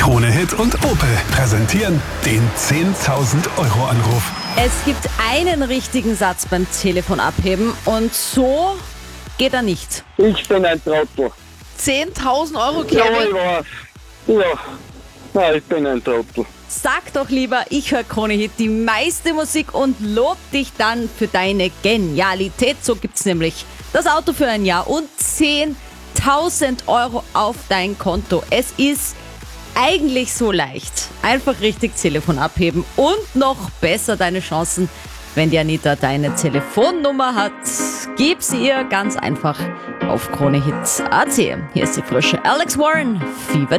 Krone Hit und Opel präsentieren den 10.000 Euro Anruf. Es gibt einen richtigen Satz beim Telefon abheben und so geht er nicht. Ich bin ein Trottel. 10.000 Euro, Ja, Kevin. ich weiß. Ja, nein, ich bin ein Trottel. Sag doch lieber, ich höre Krone Hit, die meiste Musik und lob dich dann für deine Genialität. So gibt's nämlich das Auto für ein Jahr und 10.000 Euro auf dein Konto. Es ist eigentlich so leicht. Einfach richtig Telefon abheben und noch besser deine Chancen, wenn die Anita deine Telefonnummer hat. Gib sie ihr ganz einfach auf KroneHit.at. Hier ist die frische Alex Warren, Fever